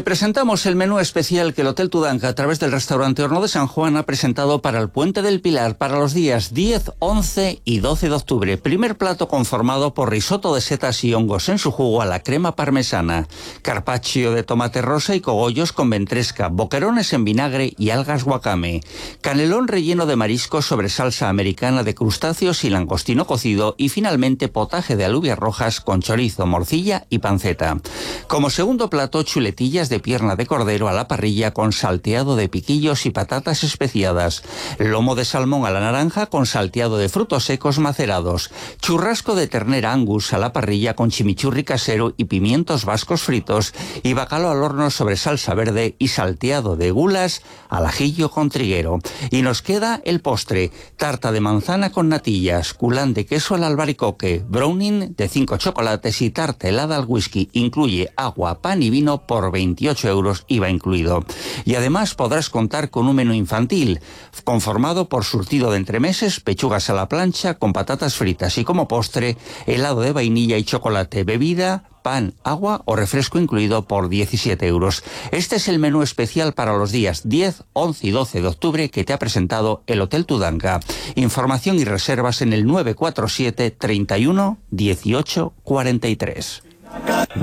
Le presentamos el menú especial que el Hotel Tudanca, a través del restaurante Horno de San Juan, ha presentado para el Puente del Pilar para los días 10, 11 y 12 de octubre. Primer plato conformado por risotto de setas y hongos en su jugo a la crema parmesana, carpaccio de tomate rosa y cogollos con ventresca, boquerones en vinagre y algas wakame, canelón relleno de mariscos sobre salsa americana de crustáceos y langostino cocido, y finalmente potaje de alubias rojas con chorizo, morcilla y panceta. Como segundo plato, chuletillas de pierna de cordero a la parrilla con salteado de piquillos y patatas especiadas, lomo de salmón a la naranja con salteado de frutos secos macerados, churrasco de ternera Angus a la parrilla con chimichurri casero y pimientos vascos fritos, y bacalao al horno sobre salsa verde y salteado de gulas al ajillo con triguero. Y nos queda el postre: tarta de manzana con natillas, culán de queso al albaricoque, brownie de 5 chocolates y tarta helada al whisky. Incluye agua, pan y vino por 28 euros, IVA incluido. Y además podrás contar con un menú infantil conformado por surtido de entremeses, pechugas a la plancha con patatas fritas, y como postre helado de vainilla y chocolate, bebida, pan, agua o refresco incluido por 17 euros. Este es el menú especial para los días 10, 11 y 12 de octubre que te ha presentado el Hotel Tudanca. Información y reservas en el 947 31 18 43.